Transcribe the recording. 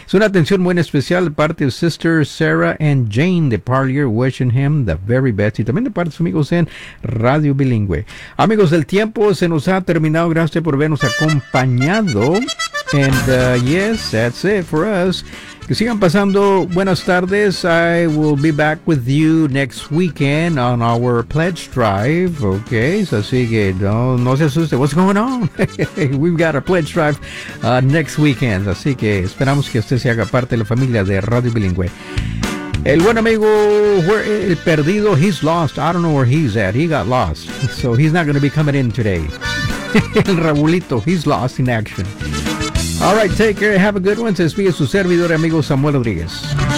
Es una atención muy especial de parte de Sister Sarah and Jane de Parlier, wishing him the very best. Y también de parte de sus amigos en Radio Bilingüe. Amigos, el tiempo se nos ha terminado. Gracias por habernos acompañado. And yes, that's it for us. Que sigan pasando buenas tardes. I will be back with you next weekend on our pledge drive. Okay, so así que no se asuste. What's going on? We've got a pledge drive next weekend. Así que esperamos que usted se haga parte de la familia de Radio Bilingüe. El buen amigo, el perdido, he's lost. I don't know where he's at. He got lost. So he's not going to be coming in today. El Rabulito, he's lost in action. All right, take care. Have a good one. Se despide su servidor, amigo Samuel Rodríguez.